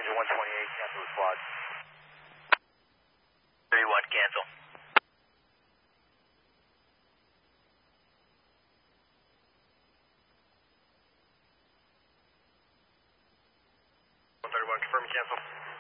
engine 128, cancel the squad. 31, cancel. Confirm cancel.